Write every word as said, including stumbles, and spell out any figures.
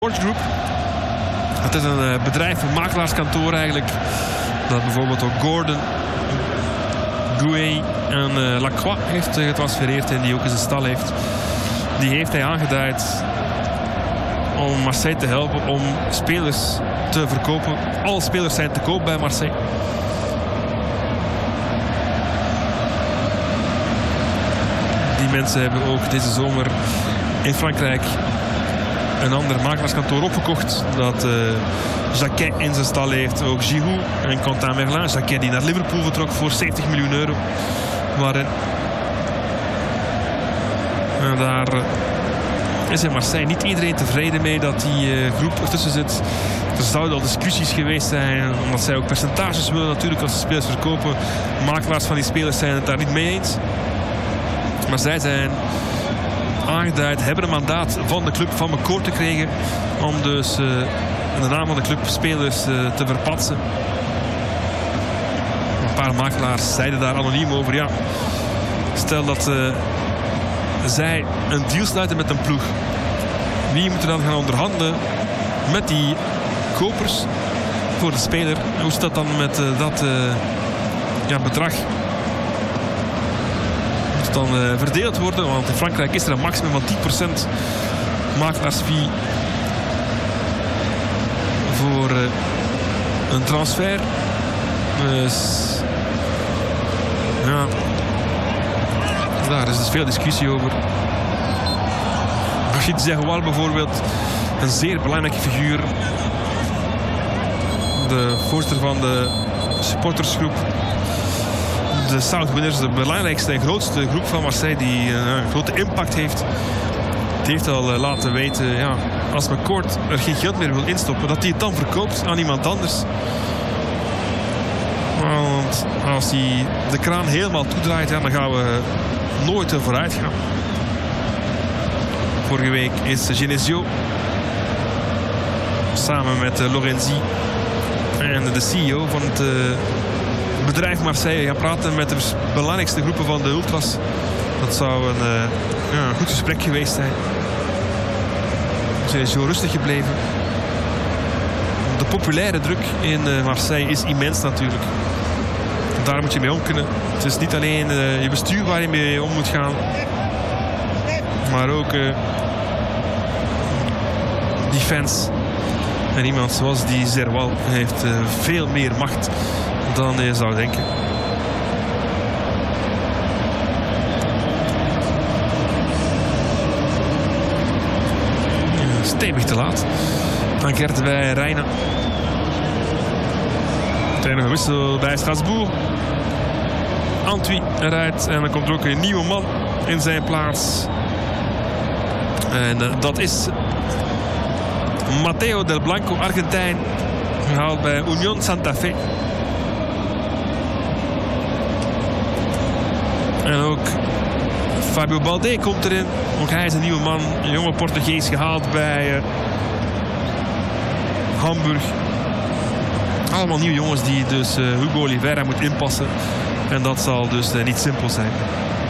Group. Het is een uh, bedrijf, een makelaarskantoor eigenlijk. Dat bijvoorbeeld ook Gordon, Gouet en uh, Lacroix heeft uh, getransfereerd en die ook in zijn stal heeft. Die heeft hij aangeduid om Marseille te helpen om spelers te verkopen. Alle spelers zijn te koop bij Marseille. Die mensen hebben ook deze zomer in Frankrijk een ander makelaarskantoor opgekocht dat uh, Jacquet in zijn stal heeft. Ook Giroud en Quentin Merlin. Jacquet die naar Liverpool vertrok voor zeventig miljoen euro. Waarin en daar is in Marseille niet iedereen tevreden mee dat die uh, groep ertussen zit. Er zouden al discussies geweest zijn, omdat zij ook percentages willen natuurlijk als ze spelers verkopen. Makelaars van die spelers zijn het daar niet mee eens. Maar zij zijn aangeduid, hebben een mandaat van de club van McCourt te krijgen om dus uh, in de naam van de club spelers uh, te verpatsen. Een paar makelaars zeiden daar anoniem over. Ja, stel dat uh, zij een deal sluiten met een ploeg. Wie moet er dan gaan onderhandelen met die kopers voor de speler? Hoe zit dat dan met uh, dat uh, ja, bedrag? Dan uh, verdeeld worden, want in Frankrijk is er een maximum van tien procent makelaarsfee voor uh, een transfer. Dus ja, daar is dus veel discussie over. Rachid Zegoual bijvoorbeeld, een zeer belangrijke figuur, de voorzitter van de supportersgroep. De South Winners, de belangrijkste en grootste groep van Marseille die uh, een grote impact heeft. Die heeft al uh, laten weten, ja, als McCourt er geen geld meer wil instoppen, dat hij het dan verkoopt aan iemand anders. Want als hij de kraan helemaal toedraait, ja, dan gaan we nooit vooruit gaan. Vorige week is Genesio samen met uh, Lorenzi en de C E O van het uh, bedrijf Marseille gaan praten met de belangrijkste groepen van de ultras. Dat zou een, uh, ja, een goed gesprek geweest zijn. Ze is zo rustig gebleven. De populaire druk in uh, Marseille is immens natuurlijk. Daar moet je mee om kunnen. Het is niet alleen uh, je bestuur waar je mee om moet gaan, maar ook uh, die fans. En iemand zoals die Zerwal heeft uh, veel meer macht dan je zou denken. Ja, stevig te laat. Dan Gert bij Reina. Trainer gewisseld bij Strasbourg. Antwi eruit. En dan komt er ook een nieuwe man in zijn plaats. En uh, dat is Matteo Del Blanco, Argentijn. Gehaald bij Unión Santa Fe. En ook Fabio Balde komt erin. Ook hij is een nieuwe man. Een jonge Portugees gehaald bij uh, Hamburg. Allemaal nieuwe jongens die dus uh, Hugo Oliveira moet inpassen. En dat zal dus uh, niet simpel zijn.